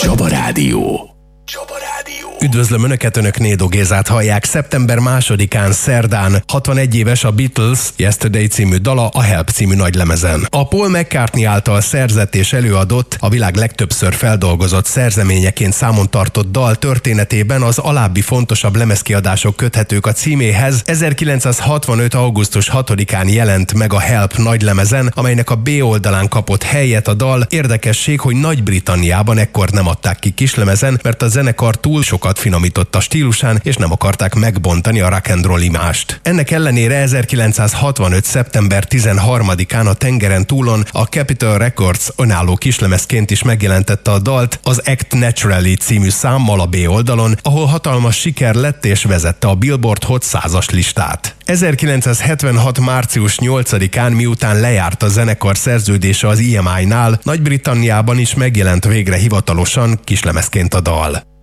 Csaba Rádió. Üdvözlöm Önöket, Önök Nédo Gézát hallják. Szeptember 2-án szerdán 61 éves a Beatles Yesterday című dala a Help című nagylemezen. A Paul McCartney által szerzett és előadott, a világ legtöbbször feldolgozott szerzeményeként számon tartott dal történetében az alábbi fontosabb lemezkiadások köthetők a címéhez. 1965. augusztus 6-án jelent meg a Help nagylemezen, amelynek a B oldalán kapott helyet a dal. Érdekesség, hogy Nagy-Britanniában ekkor nem adták ki kislemezen, mert a zenekar túl sokat finomított a stílusán, és nem akarták megbontani a rock and roll imást. Ennek ellenére 1965. szeptember 13-án a tengeren túlon a Capitol Records önálló kislemezként is megjelentette a dalt az Act Naturally című számmal a B oldalon, ahol hatalmas siker lett és vezette a Billboard Hot 100-as listát. 1976. március 8-án, miután lejárt a zenekar szerződése az EMI-nál, Nagy-Britanniában is megjelent végre hivatalosan kislemezként a dal.